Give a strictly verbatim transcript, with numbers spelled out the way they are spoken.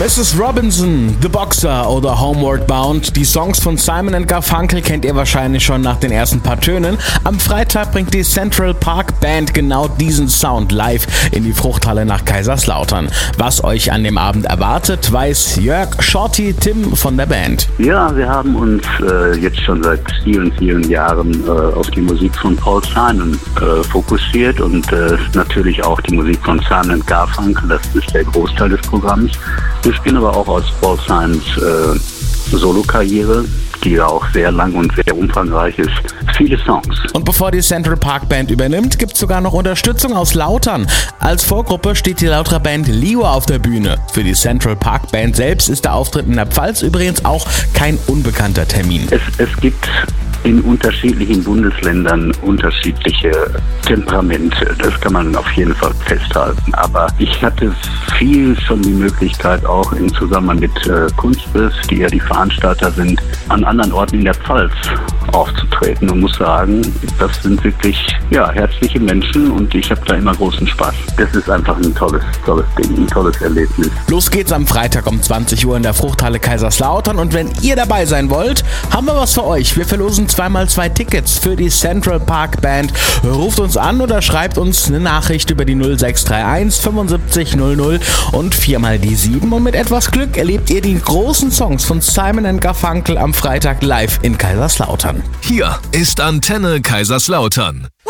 Missus Robinson, The Boxer oder Homeward Bound. Die Songs von Simon and Garfunkel kennt ihr wahrscheinlich schon nach den ersten paar Tönen. Am Freitag bringt die Central Park Band genau diesen Sound live in die Fruchthalle nach Kaiserslautern. Was euch an dem Abend erwartet, weiß Jörg Shorty Tim von der Band. Ja, wir haben uns äh, jetzt schon seit vielen, vielen Jahren äh, auf die Musik von Paul Simon äh, fokussiert und äh, natürlich auch die Musik von Simon and Garfunkel. Das ist der Großteil des Programms. Wir spielen aber auch aus Paul Simons äh, Solo-Karriere, die ja auch sehr lang und sehr umfangreich ist, viele Songs. Und bevor die Central Park Band übernimmt, gibt es sogar noch Unterstützung aus Lautern. Als Vorgruppe steht die Lauterer Band Lio auf der Bühne. Für die Central Park Band selbst ist der Auftritt in der Pfalz übrigens auch kein unbekannter Termin. Es, es gibt in unterschiedlichen Bundesländern unterschiedliche Temperamente. Das kann man auf jeden Fall festhalten. Aber ich hatte viel schon die Möglichkeit, auch im Zusammenhang mit äh, Kunstbiss, die ja die Veranstalter sind, an anderen Orten in der Pfalz aufzutreten und muss sagen, das sind wirklich ja, herzliche Menschen und ich habe da immer großen Spaß. Das ist einfach ein tolles, tolles Ding, ein tolles Erlebnis. Los geht's am Freitag um zwanzig Uhr in der Fruchthalle Kaiserslautern und wenn ihr dabei sein wollt, haben wir was für euch. Wir verlosen zweimal zwei Tickets für die Central Park Band. Ruft uns an oder schreibt uns eine Nachricht über die null sechs drei eins fünfundsiebzig null null und viermal die sieben und mit etwas Glück erlebt ihr die großen Songs von Simon and Garfunkel am Freitag live in Kaiserslautern. Hier ist Antenne Kaiserslautern.